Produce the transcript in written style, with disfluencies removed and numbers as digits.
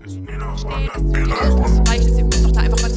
Das reicht jetzt. Ihr müsst doch da einfach mal